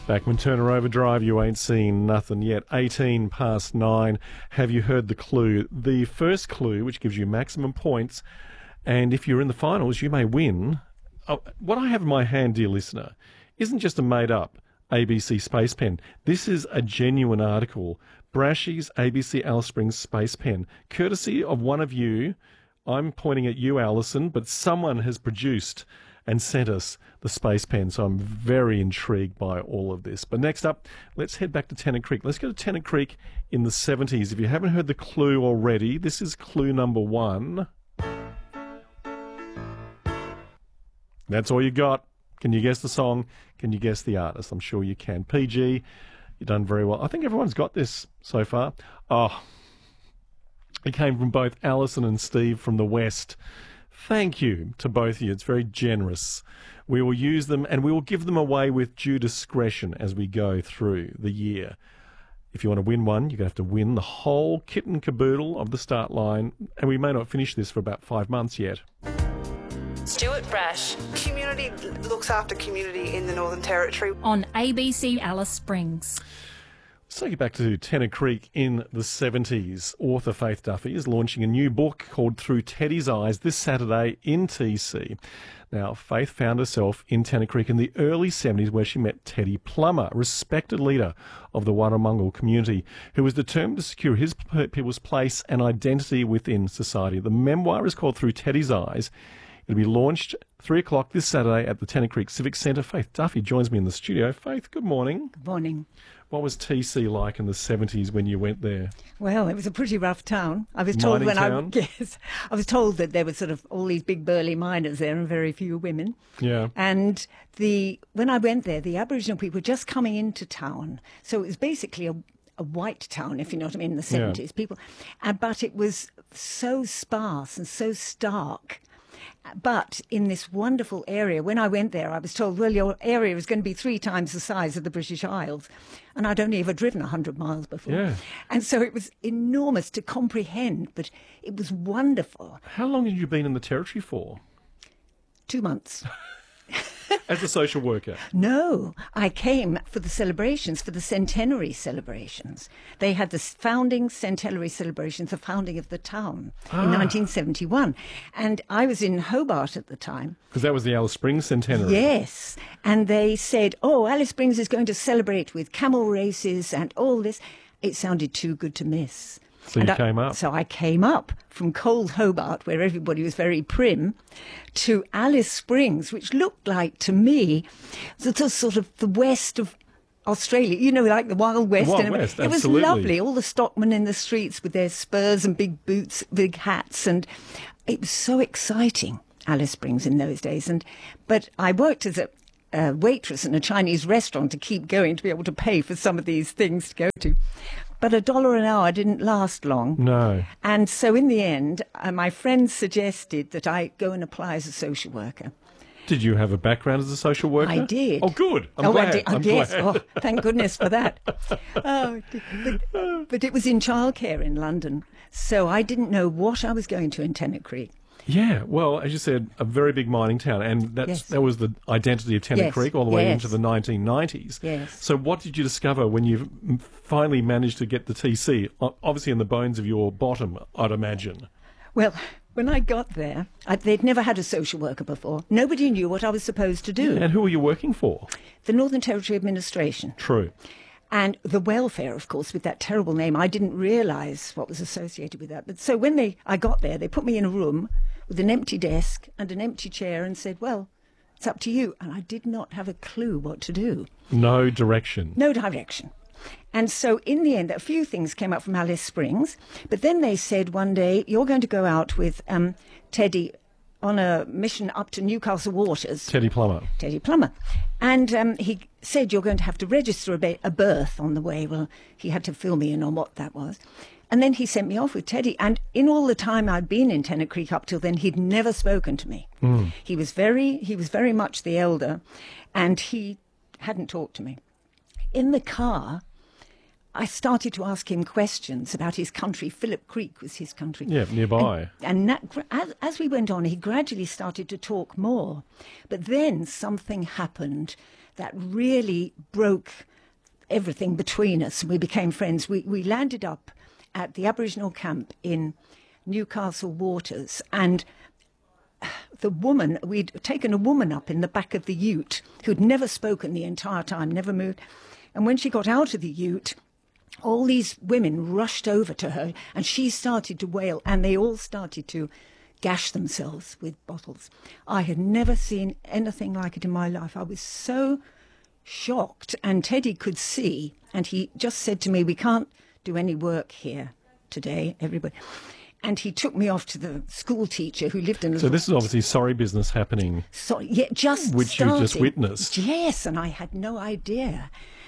Backman Turner Overdrive, you ain't seen nothing yet. 18 past 9. Have you heard the clue? The first clue, which gives you maximum points, and if you're in the finals, you may win. What I have in my hand, dear listener, isn't just a made-up ABC Space Pen. This is a genuine article. Brashy's ABC Alice Springs Space Pen. Courtesy of one of you. I'm pointing at you, Alison, but someone has produced and sent us the Space Pen, so I'm very intrigued by all of this. But next up, let's head back to Tennant Creek. Let's go to Tennant Creek in the 70s. If you haven't heard the clue already, this is clue number 1. That's all you got. Can you guess the song? Can you guess the artist? I'm sure you can. PG, you've done very well. I think everyone's got this so far. Oh, it came from both Alison and Steve from the West. Thank you to both of you. It's very generous. We will use them and we will give them away with due discretion as we go through the year. If you want to win one, you're going to have to win the whole kit and caboodle of the start line, and we may not finish this for about 5 months yet. Stuart Brash. Community looks after community in the Northern Territory. On ABC Alice Springs. Let's take it back to Tennant Creek in the 70s. Author Faith Duffy is launching a new book called Through Teddy's Eyes this Saturday in TC. Now, Faith found herself in Tennant Creek in the early 70s where she met Teddy Plummer, a respected leader of the Warramungal community, who was determined to secure his people's place and identity within society. The memoir is called Through Teddy's Eyes. It'll be launched 3 o'clock this Saturday at the Tennant Creek Civic Centre. Faith Duffy joins me in the studio. Faith, good morning. Good morning. What was TC like in the 70s when you went there? Well, it was a pretty rough town. I was told I was told that there were sort of all these big burly miners there and very few women. Yeah. And when I went there, the Aboriginal people were just coming into town. So it was basically a white town, if you know what I mean, in the 70s. Yeah. People, but it was so sparse and so stark. But in this wonderful area, when I went there, I was told, well, your area is going to be 3 times the size of the British Isles. And I'd only ever driven 100 miles before. Yeah. And so it was enormous to comprehend, but it was wonderful. How long had you been in the Territory for? 2 months. As a social worker? No, I came for the celebrations, for the centenary celebrations. They had the founding centenary celebrations, the founding of the town in 1971. And I was in Hobart at the time. Because that was the Alice Springs centenary. Yes. And they said, oh, Alice Springs is going to celebrate with camel races and all this. It sounded too good to miss. So you came up. So I came up from cold Hobart, where everybody was very prim, to Alice Springs, which looked like, to me, the sort of the west of Australia, you know, like the Wild West. The Wild West, it was absolutely. lovely. All the stockmen in the streets with their spurs and big boots, big hats. And it was so exciting, Alice Springs in those days. But I worked as a waitress in a Chinese restaurant to keep going, to be able to pay for some of these things to go to. But $1 an hour didn't last long. No. And so in the end, my friends suggested that I go and apply as a social worker. Did you have a background as a social worker? I did. Oh, good. I'm glad. I'm yes. glad. Oh, thank goodness for that. But it was in childcare in London, so I didn't know what I was going to in Tennant Creek. Yeah, well, as you said, a very big mining town, and that was the identity of Tennant Creek all the way into the 1990s. Yes. So what did you discover when you finally managed to get the TC? Obviously in the bones of your bottom, I'd imagine. Well, when I got there, they'd never had a social worker before. Nobody knew what I was supposed to do. Yeah, and who were you working for? The Northern Territory Administration. True. And the welfare, of course, with that terrible name. I didn't realise what was associated with that. But so when I got there, they put me in a room with an empty desk and an empty chair and said, well, it's up to you. And I did not have a clue what to do. No direction. No direction. And so in the end, a few things came up from Alice Springs. But then they said one day, you're going to go out with Teddy on a mission up to Newcastle Waters. Teddy Plummer. Teddy Plummer. And he said, you're going to have to register a berth on the way. Well, he had to fill me in on what that was. And then he sent me off with Teddy. And in all the time I'd been in Tennant Creek up till then, he'd never spoken to me. He was very much the elder, and he hadn't talked to me. In the car, I started to ask him questions about his country. Phillip Creek was his country. Yeah, nearby. And as we went on, he gradually started to talk more. But then something happened that really broke everything between us, and we became friends. We landed up at the Aboriginal camp in Newcastle Waters, and the woman, we'd taken a woman up in the back of the ute who'd never spoken the entire time, never moved. And when she got out of the ute, all these women rushed over to her and she started to wail, and they all started to gash themselves with bottles. I had never seen anything like it in my life. I was so shocked, and Teddy could see, and he just said to me, "We can't do any work here today, everybody." And he took me off to the school teacher who lived in... So this is obviously sorry business happening. So, yeah, just which starting. you just witnessed. Yes, and I had no idea.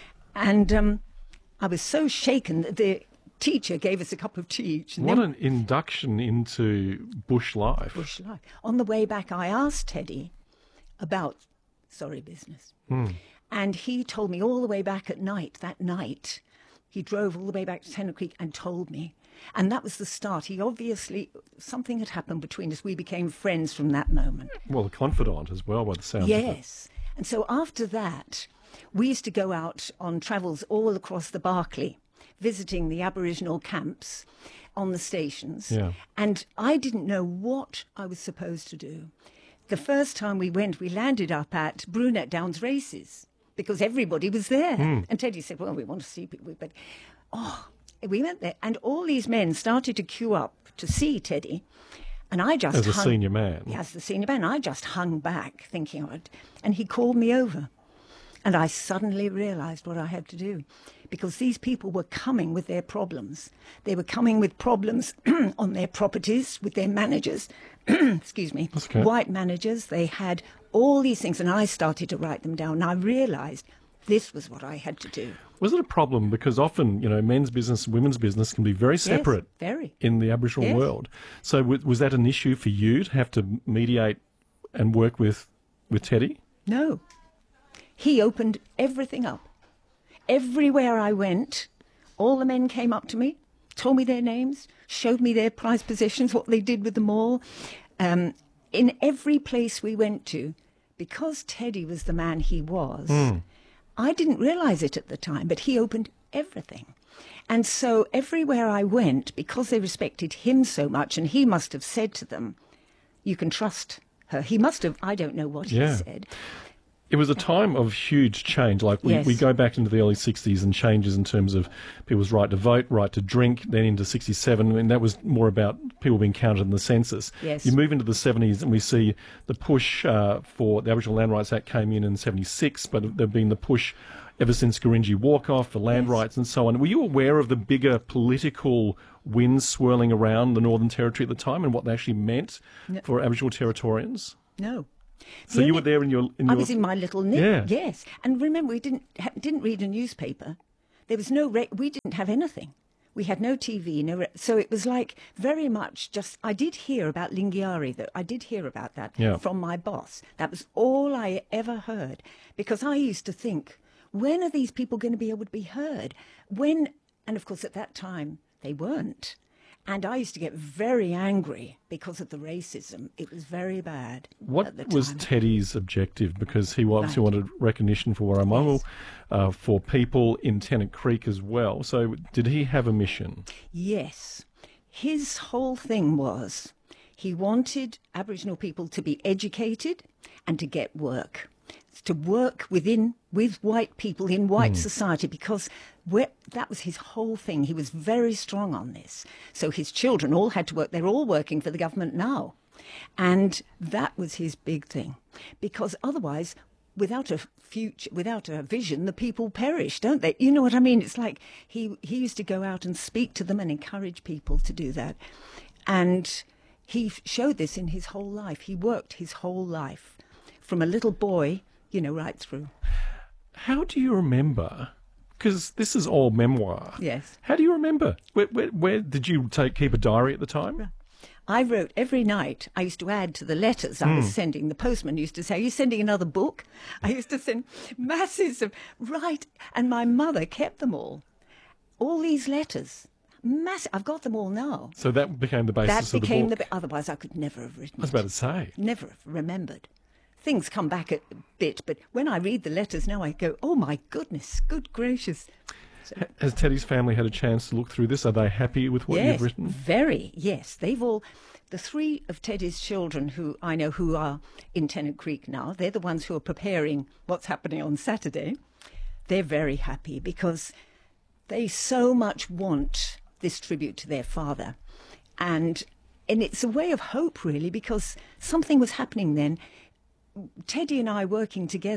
And I was so shaken that the teacher gave us a cup of tea each. What an induction into bush life. Bush life. On the way back, I asked Teddy about sorry business. And he told me all the way back at night, that night, he drove all the way back to Tennant Creek and told me. And that was the start. He obviously, something had happened between us. We became friends from that moment. Well, a confidant as well, by the sound of it. Yes. And so after that, we used to go out on travels all across the Barkly, visiting the Aboriginal camps on the stations. Yeah. And I didn't know what I was supposed to do. The first time we went, we landed up at Brunette Downs races because everybody was there. And Teddy said, "Well, we want to see people." But, we went there, and all these men started to queue up to see Teddy. And I just As a senior man. Yeah, as the senior man. I just hung back thinking of it. And he called me over. And I suddenly realised what I had to do, because these people were coming with their problems. They were coming with problems on their properties, with their managers, excuse me, okay. White managers. They had all these things, and I started to write them down. And I realised this was what I had to do. Was it a problem? Because often, men's business and women's business can be very separate very. in the Aboriginal world. So was that an issue for you to have to mediate and work with Teddy? No. He opened everything up. Everywhere I went, all the men came up to me, told me their names, showed me their prized possessions, what they did with them all. In every place we went to, because Teddy was the man he was, I didn't realise it at the time, but he opened everything. And so everywhere I went, because they respected him so much, and he must have said to them, "You can trust her." He must have, I don't know what he said. It was a time of huge change. Like we go back into the early 60s and changes in terms of people's right to vote, right to drink, then into 67, and that was more about people being counted in the census. Yes. You move into the 70s and we see the push for the Aboriginal Land Rights Act came in 76, but there've been the push ever since Gurindji Walk-Off for land rights and so on. Were you aware of the bigger political winds swirling around the Northern Territory at the time and what they actually meant for Aboriginal Territorians? No. So you were there in your... I was in my little nick, Yeah. yes. And remember, we didn't read a newspaper. There was no... we didn't have anything. We had no TV, so it was like very much just... I did hear about Lingiari, though. I did hear about that from my boss. That was all I ever heard. Because I used to think, when are these people going to be able to be heard? When... And, of course, at that time, they weren't. And I used to get very angry because of the racism. It was very bad. What at the was time. Teddy's objective? Because he obviously wanted recognition for Warramungal, for people in Tennant Creek as well. So did he have a mission? Yes. His whole thing was he wanted Aboriginal people to be educated and to get work. To work with white people in white society, because that was his whole thing. He was very strong on this. So his children all had to work. They're all working for the government now. And that was his big thing. Because otherwise, without a future, without a vision, the people perish, don't they? You know what I mean? It's like he used to go out and speak to them and encourage people to do that. And he showed this in his whole life. He worked his whole life from a little boy, right through. How do you remember? Because this is all memoir. Yes. How do you remember? Where did you keep a diary at the time? I wrote every night. I used to add to the letters I was sending. The postman used to say, "Are you sending another book?" I used to send masses of, and my mother kept them all. all these letters. Massive. I've got them all now. So that became the basis That of the became book. otherwise I could never have written I was it. about to say. Never have remembered. Things come back a bit, but when I read the letters now, I go, oh my goodness, good gracious. Has Teddy's family had a chance to look through this? Are they happy with what Yes, you've written? very, yes. They've all, the three of Teddy's children who I know who are in Tennant Creek now, they're the ones who are preparing what's happening on Saturday. They're very happy because they so much want this tribute to their father. And it's a way of hope, really, because something was happening then. Teddy and I working together